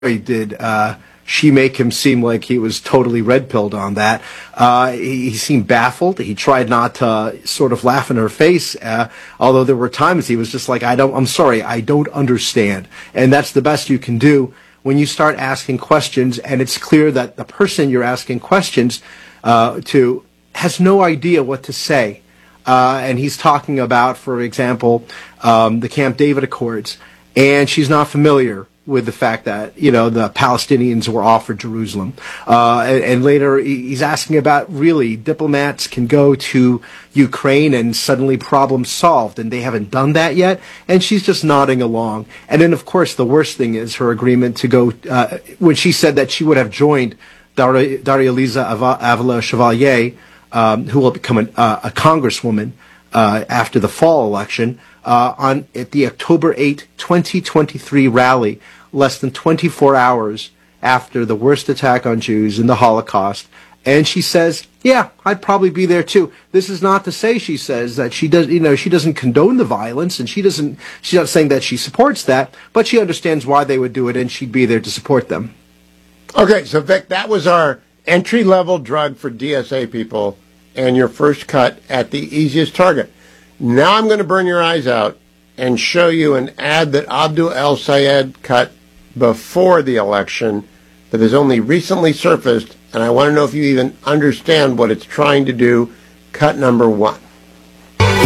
did she make him seem like he was totally red-pilled on that. He seemed baffled. He tried not to sort of laugh in her face, although there were times he was just like, I'm sorry, I don't understand. And that's the best you can do when you start asking questions, and it's clear that the person you're asking questions to has no idea what to say. And he's talking about, for example, the Camp David Accords, and she's not familiar with the fact that, the Palestinians were offered Jerusalem. And later he's asking about, really, diplomats can go to Ukraine and suddenly problem solved, and they haven't done that yet. And she's just nodding along. And then, of course, the worst thing is her agreement to go, when she said that she would have joined Daria-Liza Avila Chevalier, who will become a congresswoman after the fall election, at the October 8, 2023 rally, less than 24 hours after the worst attack on Jews in the Holocaust. And she says, yeah, I'd probably be there too. This is not to say, she says, that she doesn't condone the violence, and she's not saying that she supports that, but she understands why they would do it, and she'd be there to support them. Okay, so Vic, that was our entry-level drug for DSA people, and your first cut at the easiest target. Now I'm going to burn your eyes out and show you an ad that Abdul El Sayed cut before the election that has only recently surfaced, and I want to know if you even understand what it's trying to do. Cut number 1.